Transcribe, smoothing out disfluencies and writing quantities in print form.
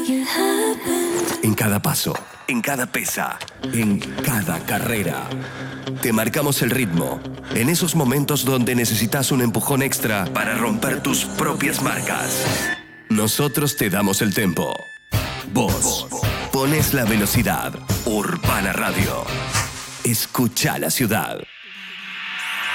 En cada paso, en cada pesa, en cada carrera. Te marcamos el ritmo. En esos momentos donde necesitas un empujón extra para romper tus propias marcas. Nosotros te damos el tempo. Vos pones la velocidad. Urbana Radio. Escucha la ciudad.